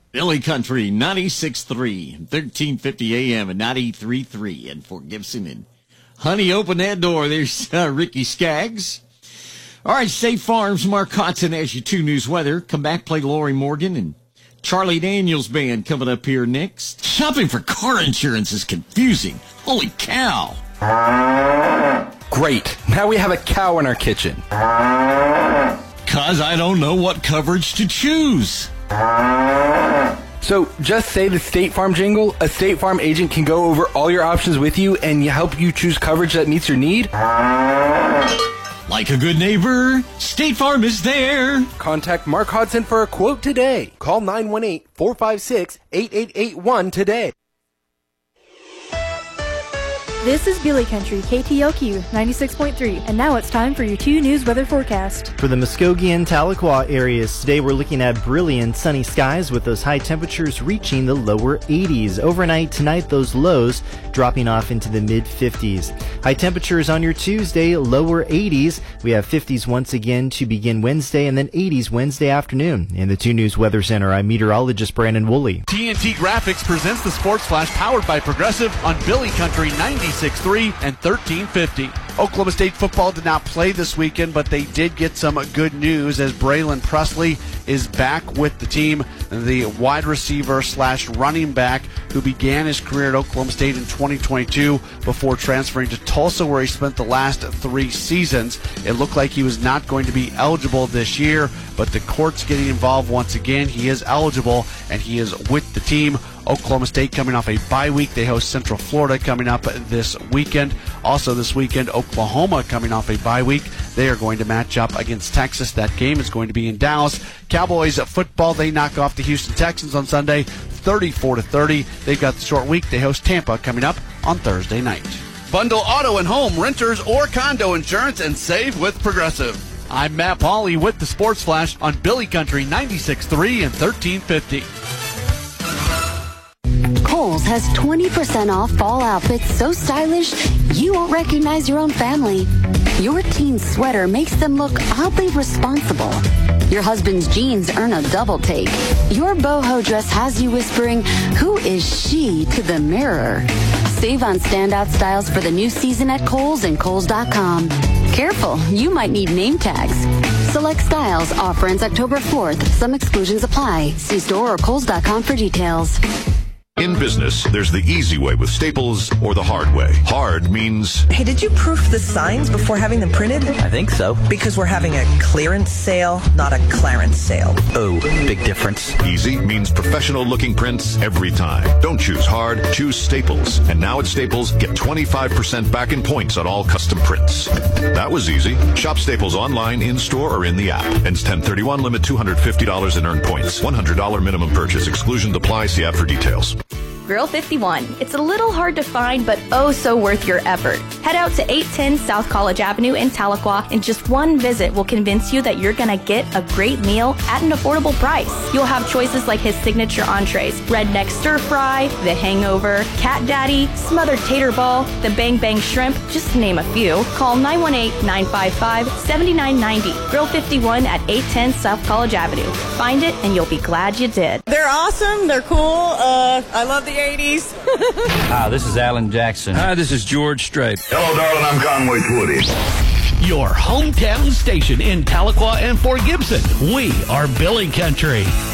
Billy Country, 96.3, 1350 AM and 93.3 in Fort Gibson. And honey, open that door. There's Ricky Skaggs. All right, State Farm's Mark Hodson has your 2 News weather. Come back, play Lori Morgan and Charlie Daniels Band coming up here next. Shopping for car insurance is confusing. Holy cow. Great. Now we have a cow in our kitchen. 'Cause I don't know what coverage to choose. So just say the State Farm jingle. A State Farm agent can go over all your options with you and help you choose coverage that meets your need. Like a good neighbor, State Farm is there. Contact Mark Hodson for a quote today. Call 918-456-8881 today. This is Billy Country, KTLQ 96.3, and now it's time for your 2 News weather forecast. For the Muskogee and Tahlequah areas, today we're looking at brilliant sunny skies with those high temperatures reaching the lower 80s. Overnight tonight, those lows dropping off into the mid-50s. High temperatures on your Tuesday, lower 80s. We have 50s once again to begin Wednesday, and then 80s Wednesday afternoon. In the 2 News Weather Center, I'm meteorologist Brandon Woolley. TNT Graphics presents the Sports Flash powered by Progressive on Billy Country 96.3 and 1350. Oklahoma State football did not play this weekend, but they did get some good news as Braylon Presley is back with the team, the wide receiver / running back who began his career at Oklahoma State in 2022 before transferring to Tulsa, where he spent the last 3 seasons. It looked like he was not going to be eligible this year, but the court's getting involved once again. He is eligible, and he is with the team. Oklahoma State coming off a bye week. They host Central Florida coming up this weekend. Also this weekend, Oklahoma coming off a bye week. They are going to match up against Texas. That game is going to be in Dallas. Cowboys football, they knock off the Houston Texans on Sunday, 34-30. They've got the short week. They host Tampa coming up on Thursday night. Bundle auto and home, renters, or condo insurance and save with Progressive. I'm Matt Pauley with the Sports Flash on Billy Country 96.3 and 1350. Kohl's has 20% off fall outfits so stylish you won't recognize your own family. Your teen's sweater makes them look oddly responsible. Your husband's jeans earn a double take. Your boho dress has you whispering, "Who is she?" to the mirror. Save on standout styles for the new season at Kohl's and Kohls.com. Careful, you might need name tags. Select styles. Offer ends October 4th. Some exclusions apply. See store or Kohls.com for details. In business, there's the easy way with Staples or the hard way. Hard means... Hey, did you proof the signs before having them printed? I think so. Because we're having a clearance sale, not a Clarence sale. Oh, big difference. Easy means professional-looking prints every time. Don't choose hard, choose Staples. And now at Staples, get 25% back in points on all custom prints. That was easy. Shop Staples online, in-store, or in the app. Ends 10/31, limit $250 in earned points. $100 minimum purchase. Exclusion apply. See app for details. Grill 51. It's a little hard to find, but oh so worth your effort. Head out to 810 South College Avenue in Tahlequah, and just one visit will convince you that you're gonna get a great meal at an affordable price. You'll have choices like his signature entrees, redneck stir fry, the hangover, cat daddy, smothered tater ball, the bang bang shrimp, just to name a few. Call 918-955-7990. Grill 51 at 810 South College Avenue. Find it and you'll be glad you did. They're awesome. They're cool. I love the 80s. Hi, this is Alan Jackson. Hi, this is George Strait. Hello, darling. I'm Conway Twitty. Your hometown station in Tahlequah and Fort Gibson. We are Billy Country.